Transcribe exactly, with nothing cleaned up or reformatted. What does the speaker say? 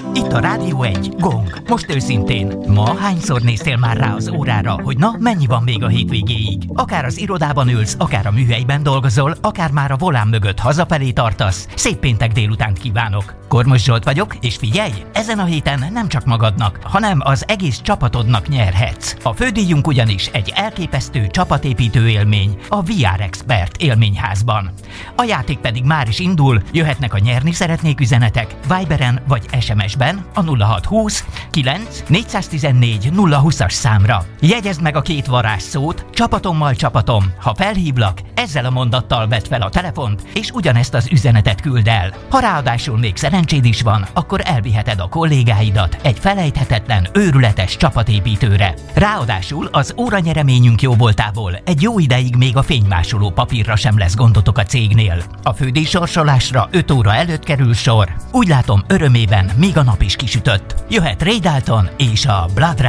Itt a Rádió egy, Gong. Most őszintén, ma hányszor néztél már rá az órára, hogy na, mennyi van még a hétvégéig? Akár az irodában ülsz, akár a műhelyben dolgozol, akár már a volán mögött hazafelé tartasz. Szép péntek délutánt kívánok! Kormos Zsolt vagyok, és figyelj, ezen a héten nem csak magadnak, hanem az egész csapatodnak nyerhetsz. A fődíjunk ugyanis egy elképesztő csapatépítő élmény a vé er Expert élményházban. A játék pedig már is indul, jöhetnek a nyerni szeretnék üzenetek Viberen vagy es em es-ben a nulla hat húsz kilenc négyszáztizennégy nulla húszas számra. Jegyezd meg a két varázsszót, csapatommal csapatom, ha felhívlak, ezzel a mondattal vedd fel a telefont, és ugyanezt az üzenetet küld el. Ha ráadásul még szerencséd is van, akkor elviheted a kollégáidat egy felejthetetlen, őrületes csapatépítőre. Ráadásul az óranyereményünk jóvoltából egy jó ideig még a fénymásoló papírra sem lesz gondotok a cégnél. A fődíjsorsolásra öt óra előtt kerül sor. Úgy látom, örömében még a nap is kisütött. Jöhet Ray Dalton és a Blood